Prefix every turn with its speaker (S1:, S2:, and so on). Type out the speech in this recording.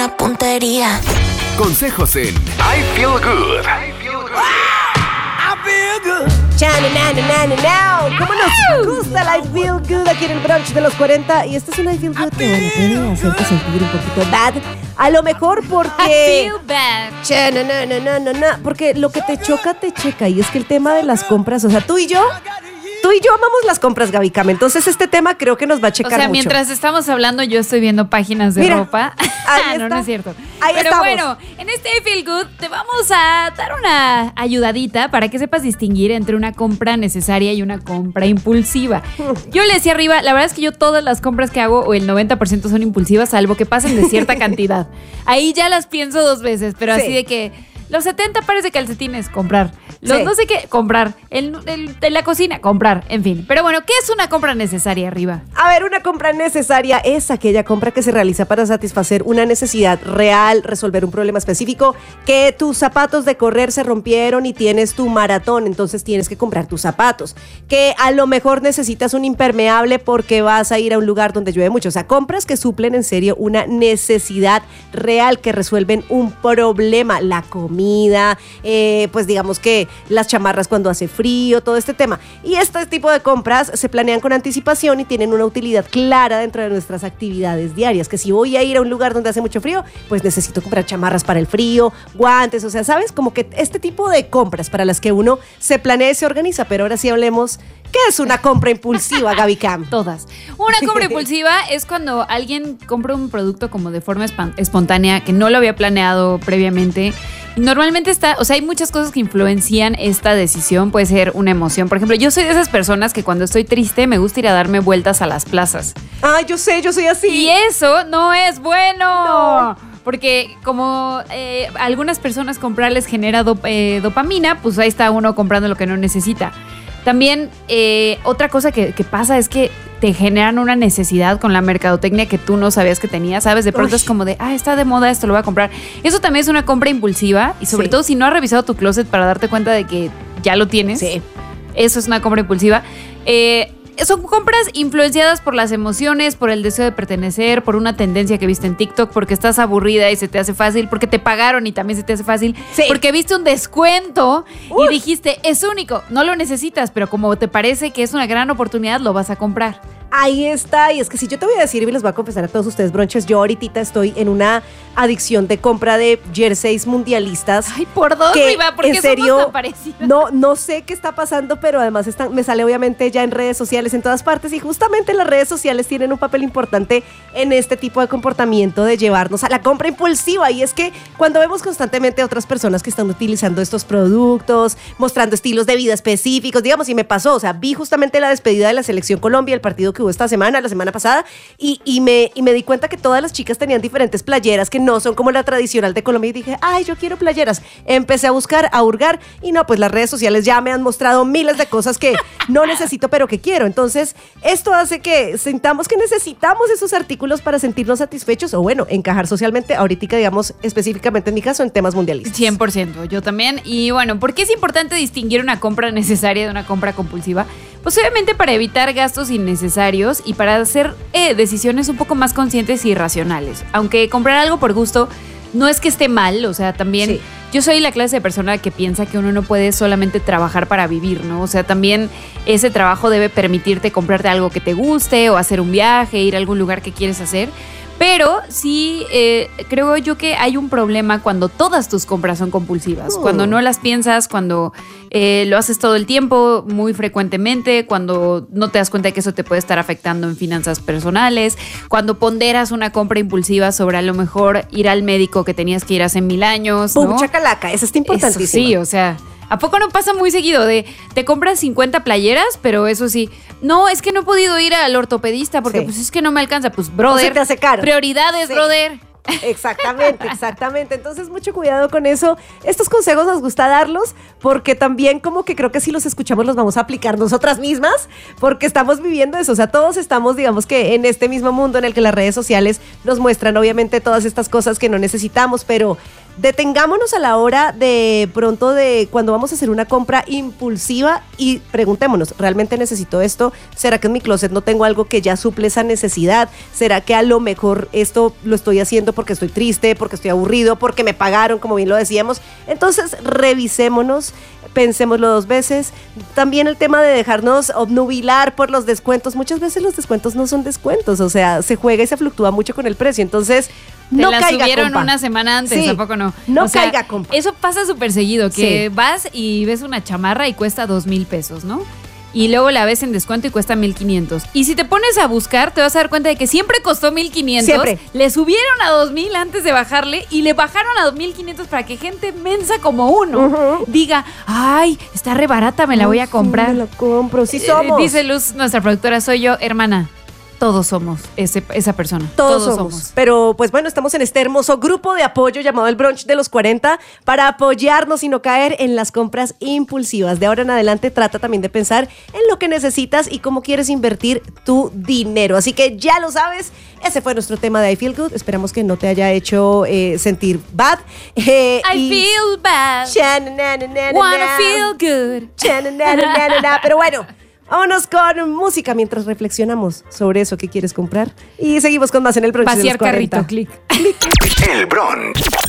S1: una puntería.
S2: Consejos en I Feel Good.
S3: ¿Cómo nos gusta el I Feel Good aquí en el brunch de los 40? Y este es un I Feel Good que puede hacerte sentir un poquito bad. A lo mejor porque...
S4: I feel bad.
S3: Porque lo que te choca, te checa. Y es que el tema de las compras, o sea, tú y yo amamos las compras, Gaby Cam. Entonces este tema creo que nos va a checar
S4: mucho. O sea,
S3: mucho.
S4: mientras estamos hablando, yo estoy viendo páginas de ropa. No es cierto. Pero
S3: estamos.
S4: bueno, en este I Feel Good te vamos a dar una ayudadita para que sepas distinguir entre una compra necesaria y una compra impulsiva. Yo le decía arriba, la verdad es que yo todas las compras que hago, o el 90% son impulsivas, salvo que pasen de cierta cantidad. Ahí ya las pienso 2 veces, pero así de que... Los 70 pares de calcetines, comprar. Los no sé qué, comprar. El de la cocina, comprar. En fin. Pero bueno, ¿qué es una compra necesaria, arriba?
S3: A ver, una compra necesaria es aquella compra que se realiza para satisfacer una necesidad real, resolver un problema específico, que tus zapatos de correr se rompieron y tienes tu maratón, entonces tienes que comprar tus zapatos. Que a lo mejor necesitas un impermeable porque vas a ir a un lugar donde llueve mucho. O sea, compras que suplen en serio una necesidad real, que resuelven un problema. La comida, pues digamos que las chamarras cuando hace frío, todo este tema. Y este tipo de compras se planean con anticipación y tienen una utilidad clara dentro de nuestras actividades diarias, que si voy a ir a un lugar donde hace mucho frío, pues necesito comprar chamarras para el frío, guantes, o sea, ¿sabes? Como que este tipo de compras para las que uno se planea y se organiza. Pero ahora sí hablemos, ¿qué es una compra impulsiva, Gaby Cam?
S4: Todas. Una compra impulsiva es cuando alguien compra un producto como de forma espontánea, que no lo había planeado previamente. Normalmente hay muchas cosas que influencian esta decisión. Puede ser una emoción. Por ejemplo, yo soy de esas personas que cuando estoy triste me gusta ir a darme vueltas a las plazas.
S3: Ah, yo soy así.
S4: Y eso no es bueno.
S3: No.
S4: Porque como algunas personas comprarles genera dopamina, pues ahí está uno comprando lo que no necesita. También otra cosa que pasa es que te generan una necesidad con la mercadotecnia que tú no sabías que tenías, ¿sabes? De pronto es como de, está de moda esto, lo voy a comprar. Eso también es una compra impulsiva y sobre todo si no has revisado tu closet para darte cuenta de que ya lo tienes.
S3: Sí.
S4: Eso es una compra impulsiva. Son compras influenciadas por las emociones, por el deseo de pertenecer, por una tendencia que viste en TikTok, porque estás aburrida y se te hace fácil, porque te pagaron y también se te hace fácil, porque viste un descuento y dijiste, es único, no lo necesitas, pero como te parece que es una gran oportunidad, lo vas a comprar.
S3: Ahí está, y es que si yo te voy a decir y les voy a confesar a todos ustedes, bronches, yo ahorita estoy en una adicción de compra de jerseys mundialistas.
S4: Ay, ¿por dos, Riva? ¿Por qué somos tan parecidos?
S3: No sé qué está pasando, pero además me sale obviamente ya en redes sociales, en todas partes, y justamente las redes sociales tienen un papel importante en este tipo de comportamiento de llevarnos a la compra impulsiva. Y es que cuando vemos constantemente a otras personas que están utilizando estos productos, mostrando estilos de vida específicos, digamos, y me pasó, o sea, vi justamente la despedida de la Selección Colombia, el partido que hubo esta semana, la semana pasada, y me di cuenta que todas las chicas tenían diferentes playeras que no son como la tradicional de Colombia, y dije, yo quiero playeras. Empecé a buscar, a hurgar, y no, pues las redes sociales ya me han mostrado miles de cosas que no necesito, pero que quiero. Entonces, esto hace que sintamos que necesitamos esos artículos para sentirnos satisfechos, o bueno, encajar socialmente, ahorita digamos, específicamente en mi caso, en temas mundialistas.
S4: 100%, yo también. Y bueno, ¿por qué es importante distinguir una compra necesaria de una compra compulsiva? Pues obviamente para evitar gastos innecesarios y para hacer decisiones un poco más conscientes y racionales. Aunque comprar algo por gusto no es que esté mal, o sea, también yo soy la clase de persona que piensa que uno no puede solamente trabajar para vivir, ¿no? O sea, también ese trabajo debe permitirte comprarte algo que te guste o hacer un viaje, ir a algún lugar que quieres hacer. Pero sí, creo yo que hay un problema cuando todas tus compras son compulsivas. Cuando no las piensas, cuando lo haces todo el tiempo, muy frecuentemente, cuando no te das cuenta de que eso te puede estar afectando en finanzas personales, cuando ponderas una compra impulsiva sobre a lo mejor ir al médico que tenías que ir hace 1000 años, ¿no?
S3: ¡Pum, chacalaca! Esa está importantísima.
S4: Eso sí, o sea... ¿A poco no pasa muy seguido de te compras 50 playeras, pero eso sí, no, es que no he podido ir al ortopedista porque pues es que no me alcanza? Pues, brother,
S3: se te hace caro.
S4: Prioridades, brother.
S3: Exactamente. Entonces, mucho cuidado con eso. Estos consejos nos gusta darlos porque también como que creo que si los escuchamos los vamos a aplicar nosotras mismas, porque estamos viviendo eso. O sea, todos estamos, digamos que en este mismo mundo en el que las redes sociales nos muestran obviamente todas estas cosas que no necesitamos, pero detengámonos a la hora de pronto de cuando vamos a hacer una compra impulsiva y preguntémonos, ¿realmente necesito esto? ¿Será que en mi closet no tengo algo que ya suple esa necesidad? ¿Será que a lo mejor esto lo estoy haciendo porque estoy triste, porque estoy aburrido, porque me pagaron, como bien lo decíamos? Entonces, revisémonos, pensémoslo 2 veces. También el tema de dejarnos obnubilar por los descuentos. Muchas veces los descuentos no son descuentos, o sea, se juega y se fluctúa mucho con el precio. Entonces, no
S4: la
S3: caiga,
S4: subieron
S3: compa.
S4: una semana antes,
S3: Sí,
S4: tampoco no.
S3: no
S4: O sea,
S3: caiga, compa.
S4: Eso pasa súper seguido, que
S3: Sí.
S4: vas y ves una chamarra y cuesta 2,000 pesos, ¿no? Y luego la ves en descuento y cuesta 1,500. Y si te pones a buscar, te vas a dar cuenta de que siempre costó 1,500.
S3: Siempre.
S4: Le subieron a 2,000 antes de bajarle y le bajaron a 2,500 para que gente mensa como uno diga, ay, está re barata, me la voy a comprar.
S3: Sí, me la compro, sí somos.
S4: Dice Luz, nuestra productora, soy yo, hermana. Todos somos esa persona.
S3: Todos somos. Pero pues bueno, estamos en este hermoso grupo de apoyo llamado el Brunch de los 40 para apoyarnos y no caer en las compras impulsivas. De ahora en adelante trata también de pensar en lo que necesitas y cómo quieres invertir tu dinero. Así que ya lo sabes, ese fue nuestro tema de I Feel Good. Esperamos que no te haya hecho sentir bad.
S4: I feel bad. Wanna feel good.
S3: Pero bueno, vámonos con música mientras reflexionamos sobre eso que quieres comprar. Y seguimos con más en el Brunch de los
S4: Vaciar
S3: 40.
S4: carrito, clic.
S2: El Brunch.